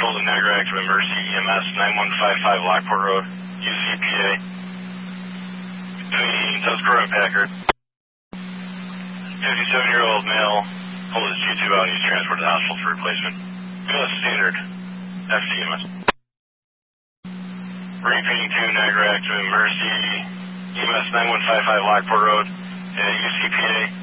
control to Niagara Active Emergency EMS 9155 Lockport Road, UCPA. Between Tuscarora and Packard. 57-year-old male pulled his G2 out and he's transported to the hospital for replacement. US Standard, FTMS. Repeating to Niagara Active Emergency EMS 9155 Lockport Road, UCPA.